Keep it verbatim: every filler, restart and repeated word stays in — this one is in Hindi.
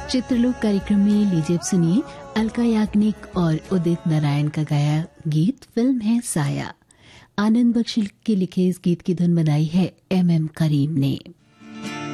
चित्रलोक कार्यक्रम में लीजिए सुनिए अलका याग्निक और उदित नारायण का गाया गीत। फिल्म है साया। आनंद बख्शी के लिखे इस गीत की धुन बनाई है एम एम करीम ने।